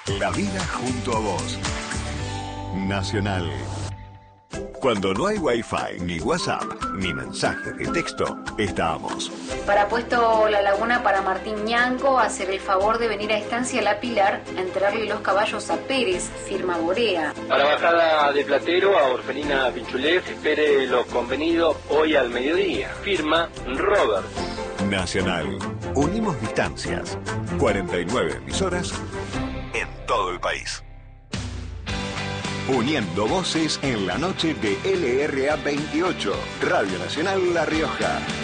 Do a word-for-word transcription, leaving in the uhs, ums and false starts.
La vida junto a vos. Nacional. Cuando no hay Wi-Fi, ni WhatsApp, ni mensaje de texto, estamos. Para Puesto La Laguna, para Martín Ñanco, hacer el favor de venir a Estancia La Pilar a enterrarle los caballos a Pérez, firma Borea. Para Bajada de Platero, a Orfelina Pinchulef, espere lo convenido hoy al mediodía, firma Robert. Nacional. Unimos distancias. cuarenta y nueve emisoras en todo el país. Uniendo voces en la noche de L R A veintiocho, Radio Nacional La Rioja.